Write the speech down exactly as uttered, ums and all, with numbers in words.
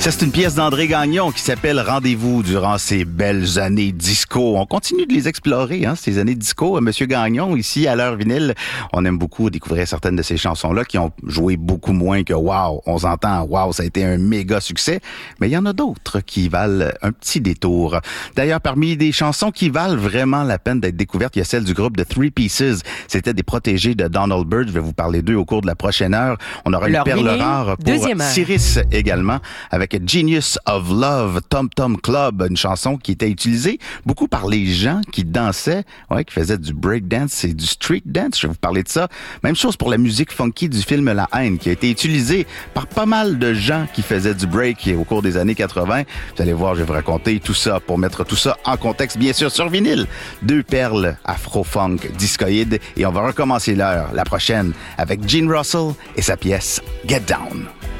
Ça, c'est une pièce d'André Gagnon qui s'appelle « Rendez-vous » durant ces belles années disco. On continue de les explorer, hein, ces années disco. Monsieur Gagnon, ici, à l'heure vinyle, on aime beaucoup découvrir certaines de ces chansons-là qui ont joué beaucoup moins que « Wow ». On s'entend « Wow », ça a été un méga succès. Mais il y en a d'autres qui valent un petit détour. D'ailleurs, parmi des chansons qui valent vraiment la peine d'être découvertes, il y a celle du groupe The Three Pieces. C'était des protégés de Donald Byrd. Je vais vous parler d'eux au cours de la prochaine heure. On aura Leur une perle vinyle, rare pour Cyrus également, avec Genius of Love, Tom Tom Club, une chanson qui était utilisée beaucoup par les gens qui dansaient, ouais, qui faisaient du breakdance et du street dance. Je vais vous parler de ça. Même chose pour la musique funky du film La Haine, qui a été utilisée par pas mal de gens qui faisaient du break au cours des années quatre-vingt. Vous allez voir, je vais vous raconter tout ça pour mettre tout ça en contexte, bien sûr, sur vinyle. Deux perles afro-funk discoïdes et on va recommencer l'heure, la prochaine, avec Gene Russell et sa pièce Get Down.